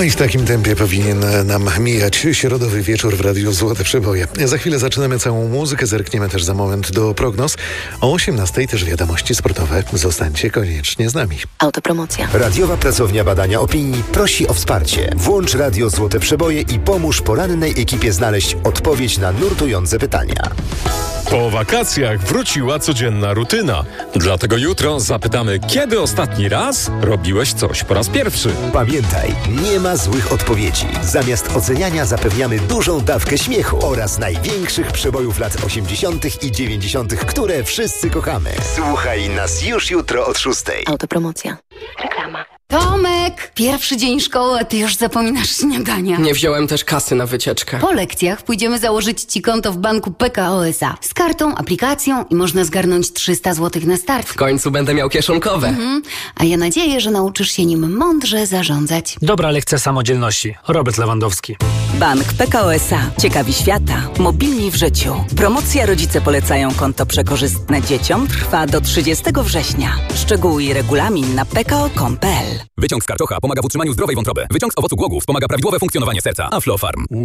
No i w takim tempie powinien nam mijać środowy wieczór w Radiu Złote Przeboje. Za chwilę zaczynamy całą muzykę, zerkniemy też za moment do prognoz. O 18:00 też wiadomości sportowe. Zostańcie koniecznie z nami. Autopromocja. Radiowa Pracownia Badania Opinii prosi o wsparcie. Włącz Radio Złote Przeboje i pomóż porannej ekipie znaleźć odpowiedź na nurtujące pytania. Po wakacjach wróciła codzienna rutyna. Dlatego jutro zapytamy, kiedy ostatni raz robiłeś coś po raz pierwszy. Pamiętaj, nie ma złych odpowiedzi. Zamiast oceniania zapewniamy dużą dawkę śmiechu oraz największych przebojów lat 80. i 90., które wszyscy kochamy. Słuchaj nas już jutro od 6:00. Autopromocja. Reklama. Tomek! Pierwszy dzień szkoły, a ty już zapominasz śniadania. Nie wziąłem też kasy na wycieczkę. Po lekcjach pójdziemy założyć ci konto w banku PKO SA. Z kartą, aplikacją i można zgarnąć 300 zł na start. W końcu będę miał kieszonkowe. A ja nadzieję, że nauczysz się nim mądrze zarządzać. Dobra lekcja samodzielności. Robert Lewandowski. Bank PKO SA. Ciekawi świata. Mobilni w życiu. Promocja Rodzice polecają konto przekorzystne dzieciom trwa do 30 września. Szczegóły i regulamin na pko.com.pl. Wyciąg z karczocha pomaga w utrzymaniu zdrowej wątroby. Wyciąg z owocu głogu wspomaga prawidłowe funkcjonowanie serca. Aflofarm.